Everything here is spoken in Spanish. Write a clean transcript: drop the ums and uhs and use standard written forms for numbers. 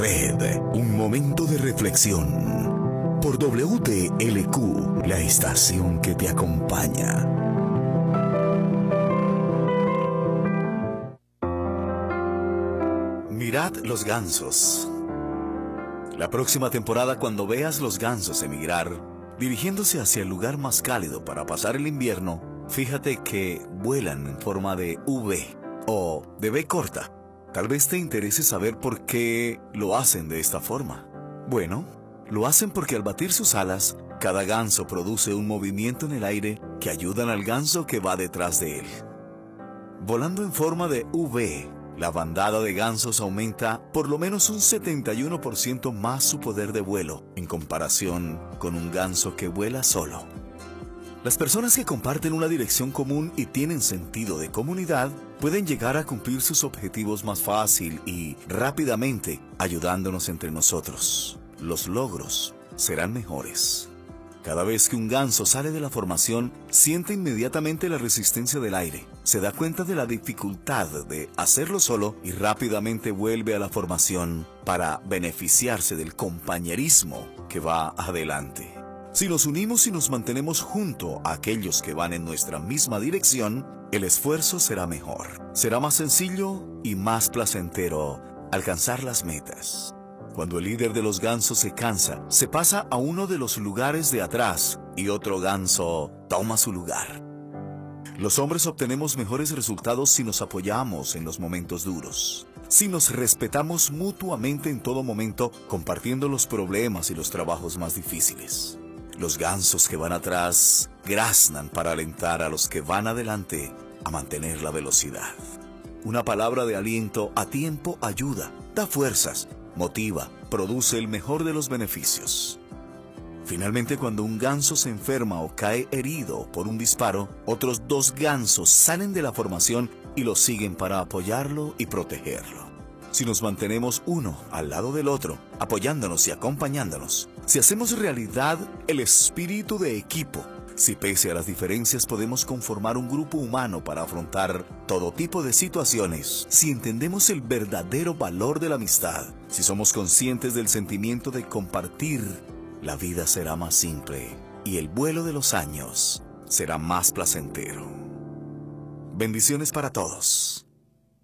Red, un momento de reflexión. Por WTLQ, la estación que te acompaña. Mirad los gansos. La próxima temporada, cuando veas los gansos emigrar, dirigiéndose hacia el lugar más cálido para pasar el invierno, fíjate que vuelan en forma de V o de V corta. Tal vez te interese saber por qué lo hacen de esta forma. Bueno, lo hacen porque al batir sus alas, cada ganso produce un movimiento en el aire que ayudan al ganso que va detrás de él. Volando en forma de V, la bandada de gansos aumenta por lo menos un 71% más su poder de vuelo en comparación con un ganso que vuela solo. Las personas que comparten una dirección común y tienen sentido de comunidad pueden llegar a cumplir sus objetivos más fácil y rápidamente, ayudándonos entre nosotros. Los logros serán mejores. Cada vez que un ganso sale de la formación, siente inmediatamente la resistencia del aire, se da cuenta de la dificultad de hacerlo solo y rápidamente vuelve a la formación para beneficiarse del compañerismo que va adelante. Si nos unimos y nos mantenemos junto a aquellos que van en nuestra misma dirección, el esfuerzo será mejor. Será más sencillo y más placentero alcanzar las metas. Cuando el líder de los gansos se cansa, se pasa a uno de los lugares de atrás y otro ganso toma su lugar. Los hombres obtenemos mejores resultados si nos apoyamos en los momentos duros. Si nos respetamos mutuamente en todo momento, compartiendo los problemas y los trabajos más difíciles. Los gansos que van atrás graznan para alentar a los que van adelante a mantener la velocidad. Una palabra de aliento a tiempo ayuda, da fuerzas, motiva, produce el mejor de los beneficios. Finalmente, cuando un ganso se enferma o cae herido por un disparo, otros dos gansos salen de la formación y lo siguen para apoyarlo y protegerlo. Si nos mantenemos uno al lado del otro, apoyándonos y acompañándonos, si hacemos realidad el espíritu de equipo, si pese a las diferencias podemos conformar un grupo humano para afrontar todo tipo de situaciones, si entendemos el verdadero valor de la amistad, si somos conscientes del sentimiento de compartir, la vida será más simple y el vuelo de los años será más placentero. Bendiciones para todos.